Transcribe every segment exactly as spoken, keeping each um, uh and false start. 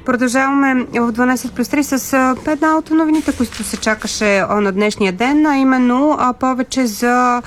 Продължаваме в дванайсет плюс три с една от новините, които се чакаше на днешния ден, а именно а, повече за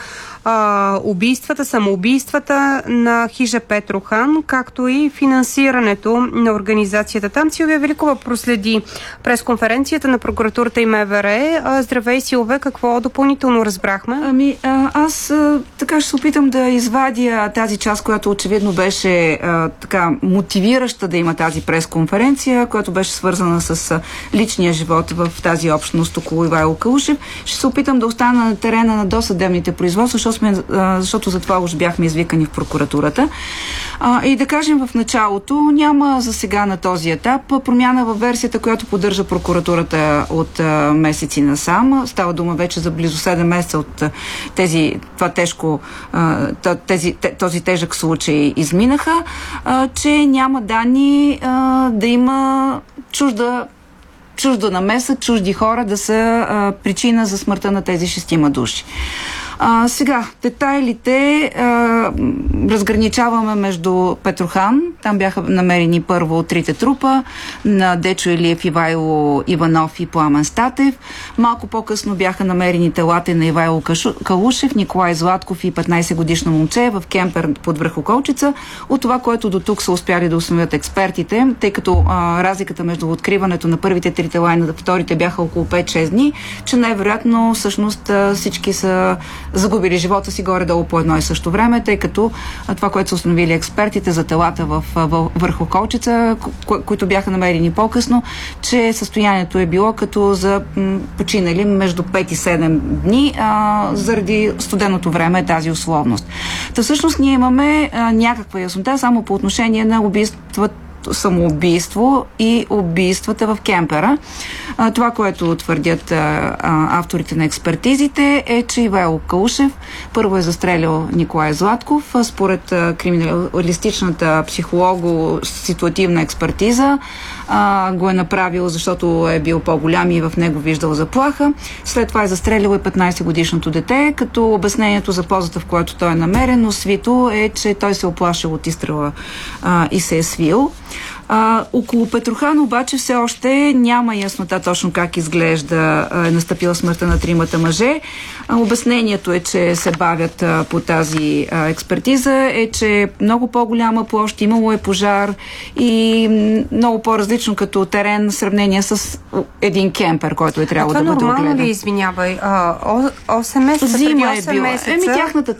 а, убийствата, самоубийствата на хижа Петрохан, както и финансирането на организацията там. Силвия Великова проследи пресконференцията на прокуратурата и МВР. А, здравей, Силвия, какво допълнително разбрахме? Ами, а, аз а, така ще се опитам да извадя тази част, която очевидно беше а, така мотивираща да има тази пресконференция, която беше свързана с а, личния живот в тази общност около Ивайло Калушев. Ще се опитам да остана на терена на досъдебните производства, защото, сме, а, защото за това уж бяхме извикани в прокуратурата. А, и да кажем в началото, няма за сега на този етап промяна в версията, която поддържа прокуратурата от а, месеци насам. Става дума вече за близо седем месеца от а, тези, това тежко, а, тези, този тежък случай изминаха, а, че няма данни а, да има чужда чужда намеса, чужди хора да са а, причина за смъртта на тези шестима души. А, сега, детайлите а, разграничаваме между Петрохан. Там бяха намерени първо трите трупа на Дечо Илиев, Ивайло Иванов и Пламен Статев. Малко по-късно бяха намерени телата на Ивайло Калушев, Николай Златков и петнайсетгодишно момче в кемпер под Връхоколчица. От това, което до тук са успяли да установят експертите, тъй като а, разликата между откриването на първите три тела и на вторите бяха около пет-шест дни, че най-вероятно всъщност всички са загубили живота си горе-долу по едно и също време, тъй като това, което са установили експертите за телата в, в Връхоколчица, ко- които бяха намерени по-късно, че състоянието е било като за м, починали между пет и седем дни а, заради студеното време, тази условност. Та всъщност ние имаме а, някаква яснота само по отношение на убийствата, самоубийство и убийствата в кемпера. А, това, което твърдят а, а, авторите на експертизите, е, че Ивайло Калушев първо е застрелял Николай Златков. А, според а, криминалистичната психолого-ситуативна експертиза а, го е направил, защото е бил по-голям и в него виждал заплаха. След това е застрелял и петнайсетгодишното дете, като обяснението за позата, в което той е намерен, свито е, че той се оплашил от изстрела а, и се е свил. А, около Петрохан обаче все още няма яснота точно как изглежда е настъпила смъртта на тримата мъже. А, обяснението е, че се бавят а, по тази а, експертиза, е, че много по-голяма площ, имало е пожар и много по-различно като терен в сравнение с един кемпер, който е трябвало да бъде огледан. А това нормално ли, извинявай? осем месеца, преди осем месеца? Еми, тяхната